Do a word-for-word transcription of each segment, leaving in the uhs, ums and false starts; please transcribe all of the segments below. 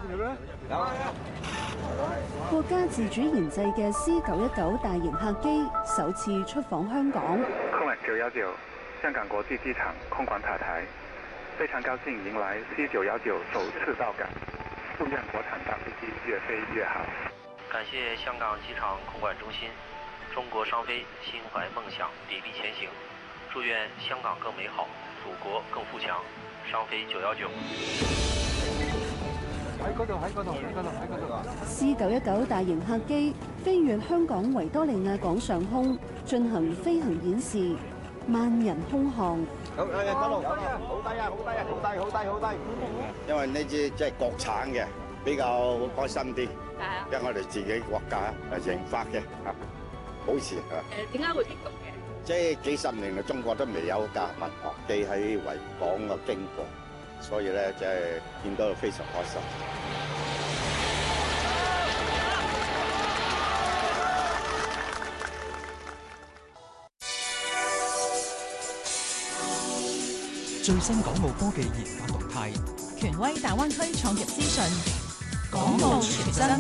國家自主研製嘅 C 九一九大型客機首次出訪香港。 空管九一九香港國際機場空管塔台，非常高興迎來 C 九一九首次到港，祝願國產大飛機越飛越好。 感謝香港機場空管中心，中國商飛心懷夢想，砥砺前行。祝願香港更美好，祖國更富強。商飛九一九。 喺嗰度，喺嗰度，喺嗰度，喺嗰度啊 C 九一九大型客機飛越香港維多利亞港上空，進行飛行演示，萬人空巷。 好，誒，嗰度，好低啊，好低啊，好低，好低，好低。因為呢支即係國產嘅，比較開心啲。 係啊。 因為我哋自己國家係研發嘅，啊，保持啊。 誒，點解會激動嘅？ 即係幾十年嚟，中國都未有架民航機喺維港嘅經過，所以咧即係見到非常開心。 最新港澳科技研發動態， 權威大灣區創業資訊， 港澳傳真。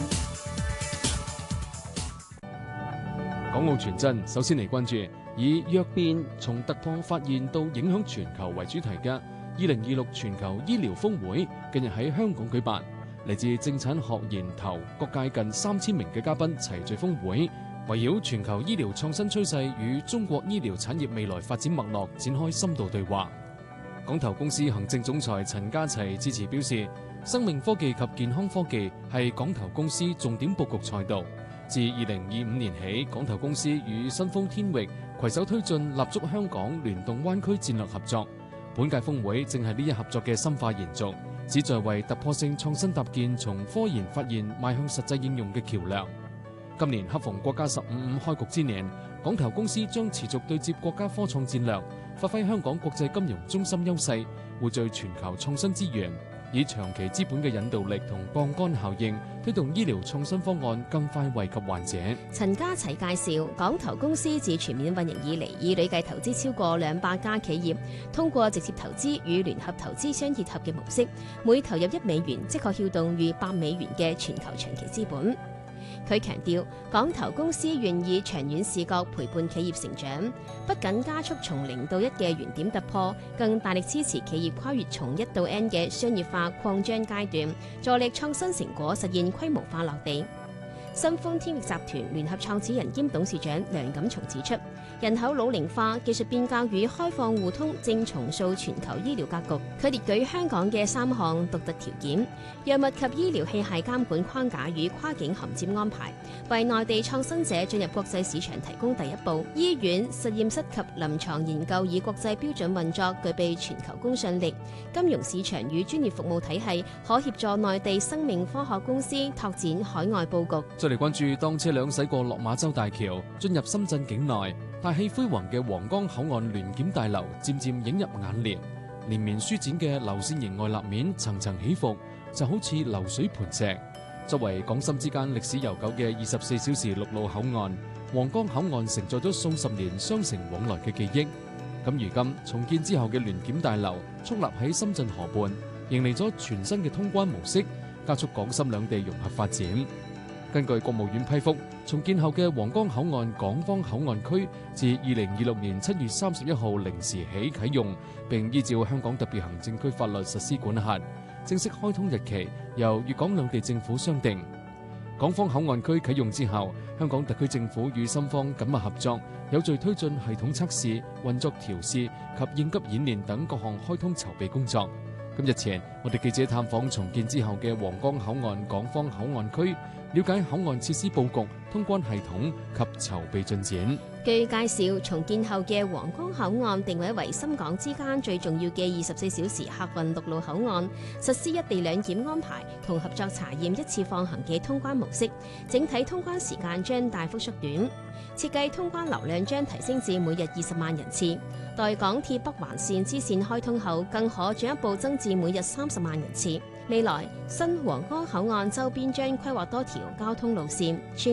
港澳傳真首先嚟關注以躍變從突破發現到影響全球為主題嘅二零二六全球醫療峰會，近日喺香港舉辦。嚟自政策學研投各界近三千名嘅嘉賓齊聚峰會，圍繞全球醫療創新趨勢與中國醫療產業未來發展脈絡展開深度對話。港投公司行政總裁陳家齊致辭表示，生命科技及健康科技係港投公司重點佈局賽道。自二零二五年起，港投公司與新豐天域攜手推進立足香港聯動灣區戰略合作。本屆峰會正係呢一合作嘅深化延續，旨在為突破性創新搭建從科研發現邁向實際應用嘅橋樑。今年恰逢國家十五五開局之年，港投公司將持續對接國家科創戰略，發揮香港國際金融中心優勢，匯聚全球創新資源，以長期資本嘅引導力同槓桿效應，推動醫療創新方案更快惠及患者。 陳家齊介紹，港投公司自全面運營以嚟，已累計投資超過兩百家企業，通過直接投資與聯合投資相結合嘅模式，每投入一美元，即可撬動逾百美元嘅全球長期資本。佢強調，港投公司願意長遠視角陪伴企業成長，不僅加速從零到一嘅原點突破，更大力支持企業跨越從一到 N 嘅商業化擴張階段，助力創新成果實現規模化落地。新豐天域集團聯合創始人兼董事長梁錦松指出，人口老齡化、技術變革與開放互通正重塑全球醫療格局。佢列舉香港嘅三項獨特條件：藥物及醫療器械監管框架與跨境銜接安排，為內地創新者進入國際市場提供第一步；醫院、實驗室及臨床研究以國際標準運作，具備全球公信力；金融市場與專業服務體系，可協助內地生命科學公司拓展海外佈局。 再嚟關注，當車輛駛過落馬洲大橋，進入深圳境內，大氣輝煌嘅皇崗口岸聯檢大樓漸漸映入眼簾，連綿舒展嘅流線型外立面層層起伏，就好似流水盤石。作為港深之間歷史悠久嘅二十四小時陸路口岸，皇崗口岸承載咗數十年雙城往來嘅記憶。咁如今重建之後嘅聯檢大樓矗立喺深圳河畔，迎嚟咗全新嘅通關模式，加速港深兩地融合發展。根據國務院批覆，重建後嘅皇崗口岸港方口岸區自二零二六年七月三十一號零時起啟用，並依照香港特別行政區法律實施管轄。正式開通日期由粵港兩地政府商定。港方口岸區啟用之後，香港特區政府與深方緊密合作，有序推進系統測試、運作調試及應急演練等各項開通籌備工作。今日前，我哋記者探訪重建之後嘅皇崗口岸港方口岸區，了解口岸設施佈局、通關系統及籌備進展。 據介紹，重建後嘅皇崗口岸定位為深港之間最重要嘅二十四小時客運陸路口岸，實施一地兩檢安排同合作查驗一次放行嘅通關模式，整體通關時間將大幅縮短。設計通關流量將提升至每日二十萬人次，待港鐵北環線支線開通後，更可進一步增至每日三十萬人次。未來新皇崗口岸周邊將規劃多條交通路線。